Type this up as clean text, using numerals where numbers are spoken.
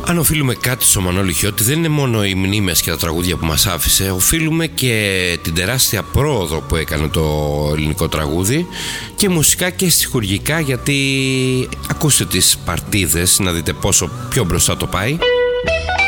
Αν οφείλουμε κάτι στο Μανώλη Χιώτη, δεν είναι μόνο οι μνήμες και τα τραγούδια που μας άφησε, οφείλουμε και την τεράστια πρόοδο που έκανε το ελληνικό τραγούδι και μουσικά και στιχουργικά, γιατί ακούστε τις παρτίδες να δείτε πόσο πιο μπροστά το πάει.